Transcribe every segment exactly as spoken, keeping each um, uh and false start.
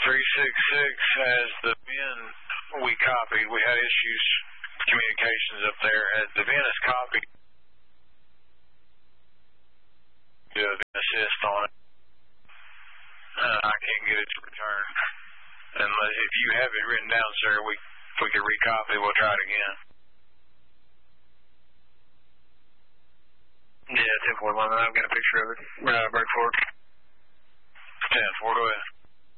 three six six has the V I N we copied. We had issues, communications up there. The V I N is copied. Do an assist on it. Uh, I can't get it to return. Unless, if you have it written down, sir, we, if we can recopy, we'll try it again. Yeah, ten four, I've got a picture of it. Uh, break forward. ten four, go ahead.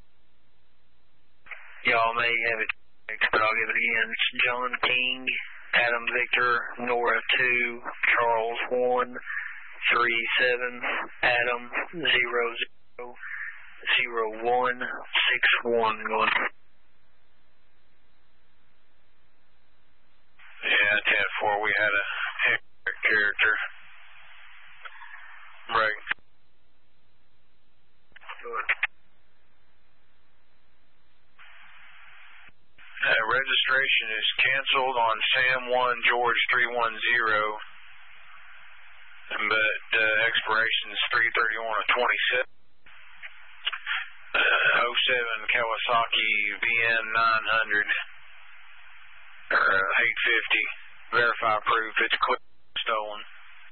Y'all may have it, but I'll give it again. It's John King, Adam Victor, Nora two, Charles one, three seven, Adam zero zero, zero one, six one going. Yeah, ten four, we had a character. Break. Uh, registration is canceled on Sam one, George three one zero, but uh, expiration is three thirty-one of twenty-seven. Uh, oh seven Kawasaki V N nine hundred, or uh, eight fifty, verify proof, it's clear stolen.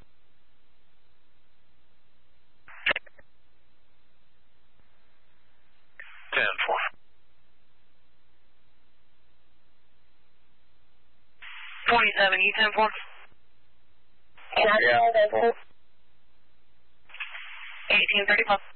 ten four. twenty-seven, E ten four. Yeah. eighteen thirty-five.